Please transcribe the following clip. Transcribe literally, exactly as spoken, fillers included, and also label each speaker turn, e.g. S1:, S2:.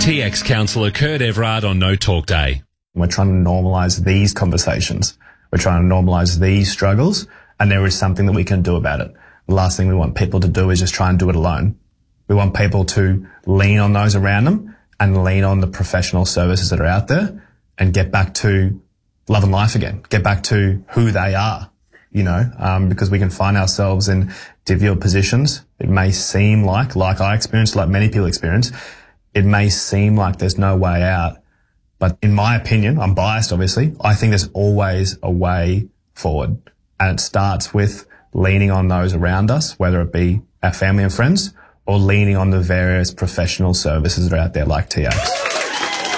S1: T X counsellor Kurt Everard on No Talk Day.
S2: We're trying to normalise these conversations. We're trying to normalise these struggles, and there is something that we can do about it. The last thing we want people to do is just try and do it alone. We want people to lean on those around them and lean on the professional services that are out there and get back to love and life again, get back to who they are, you know, um, because we can find ourselves in difficult positions. It may seem like, like I experienced, like many people experience, it may seem like there's no way out. But in my opinion, I'm biased obviously, I think there's always a way forward. And it starts with leaning on those around us, whether it be our family and friends, or leaning on the various professional services that are out there like T X.